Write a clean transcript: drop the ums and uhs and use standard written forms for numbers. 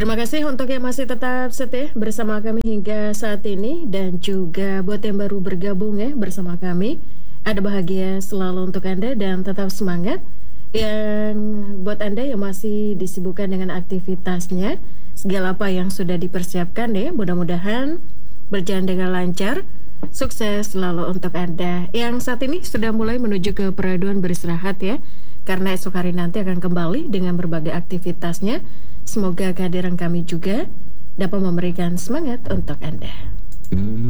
Terima kasih untuk yang masih tetap setia bersama kami hingga saat ini dan juga buat yang baru bergabung ya bersama kami. Ada bahagia selalu untuk Anda dan tetap semangat. Yang buat Anda yang masih disibukkan dengan aktivitasnya, segala apa yang sudah dipersiapkan ya, mudah-mudahan berjalan dengan lancar. Sukses selalu untuk Anda. Yang saat ini sudah mulai menuju ke peraduan beristirahat ya, karena esok hari nanti akan kembali dengan berbagai aktivitasnya. Semoga kehadiran kami juga dapat memberikan semangat untuk Anda.